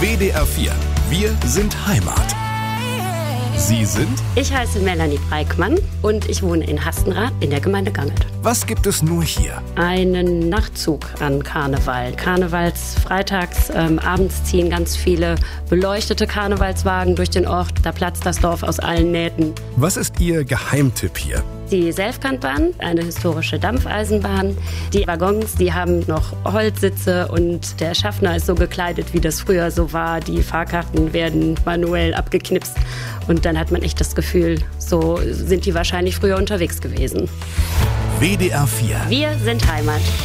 WDR 4. Wir sind Heimat. Sie sind? Ich heiße Melanie Breikmann und ich wohne in Hastenrath in der Gemeinde Gangelt. Was gibt es nur hier? Einen Nachtzug an Karneval. Karnevalsfreitags, abends ziehen ganz viele beleuchtete Karnevalswagen durch den Ort. Da platzt das Dorf aus allen Nähten. Was ist Ihr Geheimtipp hier? Die Selfkantbahn, eine historische Dampfeisenbahn. Die Waggons, die haben noch Holzsitze und der Schaffner ist so gekleidet, wie das früher so war. Die Fahrkarten werden manuell abgeknipst und dann hat man echt das Gefühl, so sind die wahrscheinlich früher unterwegs gewesen. WDR 4. Wir sind Heimat.